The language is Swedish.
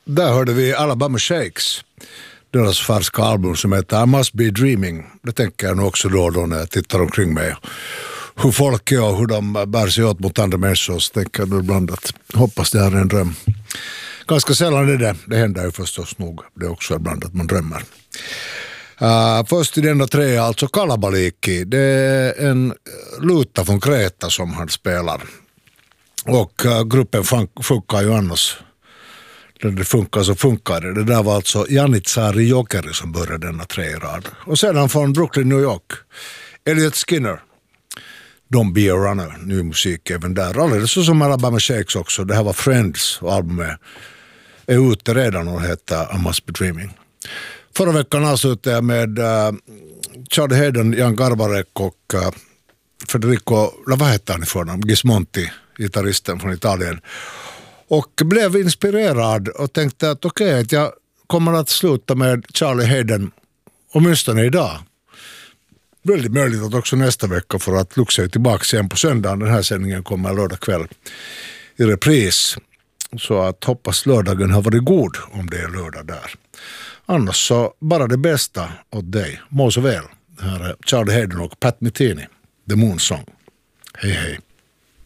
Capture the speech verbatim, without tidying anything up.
Där hörde vi Alabama Shakes. Deras färska album som heter I Must Be Dreaming. Det tänker jag nog också då och då när jag tittar omkring mig. Hur folk är och hur de bär sig åt mot andra människor, så tänker jag ibland att hoppas det här är en dröm. Ganska sällan är det. Det händer ju förstås nog. Det är också ibland att man drömmer. Uh, först i denna tre är alltså Kalabaliki. Det är en luta från Kreta som han spelar. Och uh, gruppen fun- funkar ju annars. När det funkar så funkar det. Det där var alltså Janitsari Jokeri som började denna tre i rad. Och sedan från Brooklyn, New York, Elliot Skinner. Don't Be a Runner, ny musik även där. Alldeles så som Alabama Shakes också. Det här var Friends och albumet är ute redan och heter I Must Be Dreaming. Förra veckan avslutade jag med uh, Charlie Hayden, Jan Garbarek och uh, Federico, vad heter han i förnamn? Gismonti, gitarristen från Italien. Och blev inspirerad och tänkte att okej, okay, att jag kommer att sluta med Charlie Hayden åtminstone idag. Väldigt möjligt att också nästa vecka, för att Luxa är tillbaka igen på söndagen. Den här sändningen kommer lördag kväll i repris. Så att hoppas lördagen har varit god om det är lördag där. Annars så bara det bästa åt dig. Må så väl. Här är Charlie Hayden och Pat Metheny, The Moon Song. Hej hej.